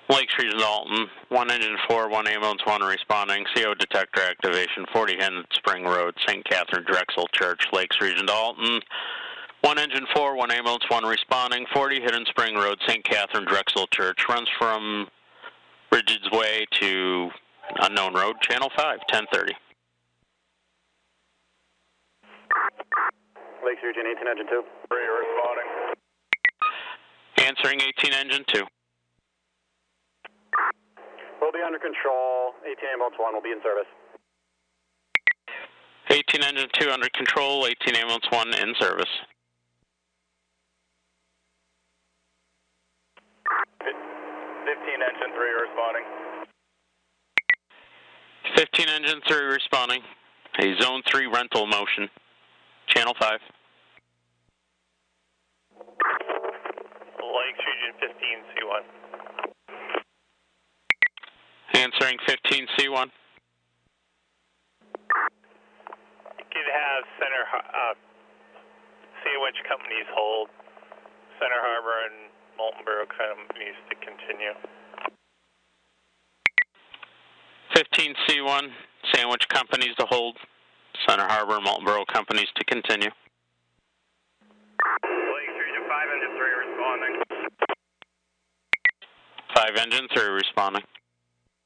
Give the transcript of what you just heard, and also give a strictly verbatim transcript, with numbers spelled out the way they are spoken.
Lakes Region Dalton, one engine four, one ambulance, one responding, C O detector activation, forty Hidden Spring Road, Saint Catherine Drexel Church, Lakes Region Dalton. One engine four, one ambulance, one responding, forty Hidden Spring Road, Saint Catherine Drexel Church, runs from Bridges Way to Unknown Road, Channel five, ten thirty. Lakes Region eighteen, engine two. Three, responding. Answering eighteen, engine two. We'll be under control. eighteen ambulance one will be in service. eighteen engine two under control, eighteen ambulance one in service. fifteen engine three responding. fifteen engine three responding. A zone three rental motion. Channel five. Lakes Region fifteen, C one. Answering fifteen C one. You could have Center, uh, Sandwich Companies hold, Center Harbor and Molten Borough Companies to continue. fifteen C one, Sandwich Companies to hold, Center Harbor and Molten Borough Companies to continue. Lakes Region five, engine three responding. five engine three responding.